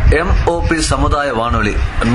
MOP சமுதாய வானொலி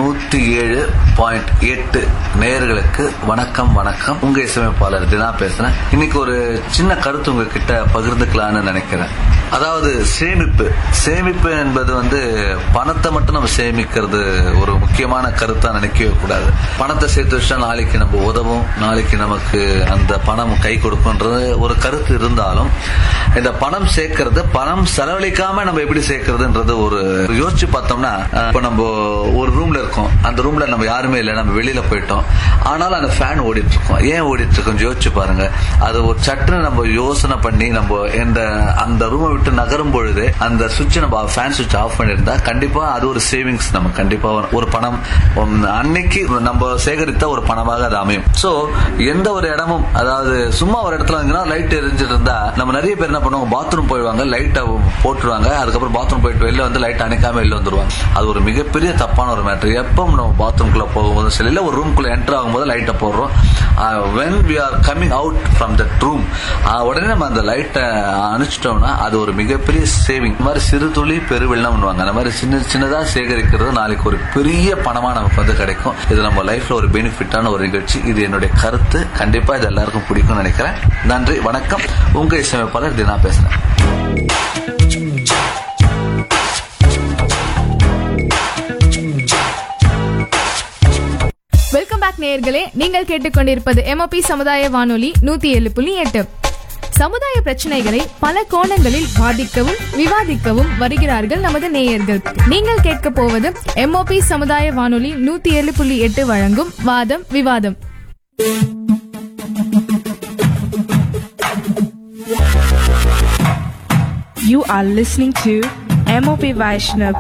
107.8 நேயர்களுக்கு வணக்கம். உங்க இசையமைப்பாளர் தினா பேசுறேன். இன்னைக்கு ஒரு சின்ன கருத்து உங்ககிட்ட பகிர்ந்துக்கலான்னு நினைக்கிறேன். அதாவது சேமிப்பு என்பது பணத்தை மட்டும் நம்ம சேமிக்கிறது ஒரு முக்கியமான கருத்தா நினைக்கவே கூடாது. பணத்தை சேர்த்து வச்சா நாளைக்கு நம்ம உதவும், நாளைக்கு நமக்கு அந்த பணம் கை கொடுக்கும்ன்றது ஒரு கருத்து இருந்தாலும், இந்த பணம் சேர்க்கறது, பணம் செலவழிக்காம நம்ம எப்படி சேர்க்கறதுன்றது ஒரு யோசிச்சு பார்த்தோம்னா, இப்ப நம்ம ஒரு ரூம்ல இருக்கோம், அந்த ரூம்ல நம்ம யாருமே இல்லை, நம்ம வெளியில போயிட்டோம், ஆனாலும் அந்த ஃபேன் ஓடிட்டு இருக்கோம். ஏன் ஓடிட்டு இருக்கோம் யோசிச்சு பாருங்க. அது ஒரு சட்டுன்னு நம்ம யோசனை பண்ணி நம்ம அந்த ரூமை விட்டு நகரும் பொழுது அந்த சுவிட்ச், நம்ம ஃபேன் சுவிட்ச் ஆஃப் பண்ணிருந்தா கண்டிப்பா அது ஒரு சேவிங்ஸ். நம்ம கண்டிப்பா ஒரு பணம் அன்னைக்கு நம்ம சேகரித்த ஒரு பணமாக அது அமையும். சோ எந்த ஒரு இடமும், அதாவது சும்மா ஒரு இடத்துல லைட் எரிஞ்சிட்டு இருந்தா நம்ம நிறைய பேர் என்ன பண்ணுவாங்க, பாத்ரூம் போயிடுவாங்க, லைட்டை போட்டுருவாங்க, அதுக்கப்புறம் பாத்ரூம் போயிட்டு வெளில லைட் அணைக்காம வெளில வந்துருவாங்க. அது ஒரு மிகப்பெரிய தப்பான ஒரு மேட்டர். எப்போ நம்ம பாத்ரூம்குள்ள போகும்போது சரி, இல்ல ஒரு ரூம்குள்ள என்டர் ஆகும்போது லைட்டை போடுறோம், when we are coming out from that room உடனே நம்ம அந்த லைட்டை அணைச்சிட்டோம்னா அது ஒரு மிகப்பெரிய சேவிங். இந்த மாதிரி சிறு துளி பெருவெள்ளம் பண்ணுவாங்க. அந்த மாதிரி சின்னதா சேகரிக்கிறது நாளைக்கு ஒரு பெரிய பணமா நமக்கு கிடைக்கும். இது நம்ம லைஃப்ல ஒரு பெனிஃபிட்டான ஒரு நிகழ்ச்சி. இது என்னுடைய கருத்து. கண்டிப்பா இது எல்லாருக்கும் பிடிக்கும்னு நினைக்கிறேன். நன்றி, வணக்கம். உங்க இசையமைப்பாளர் தினா பேசுறேன். வெல்கம் பேக் நேயர்களே. நீங்கள் கேட்டுக்கொண்டிருப்பது எம்ஓபி சமுதாய வானொலி 107.8. சமுதாய பிரச்சனைகளை பல கோணங்களில் வாதிக்கவும் விவாதிக்கவும் வருகிறார்கள் நமது நேயர்கள். நீங்கள் கேட்க போவது எம்ஓபி சமுதாய வானொலி 107.8 வழங்கும் வாதம் விவாதம். You are listening to MOP Vaishnav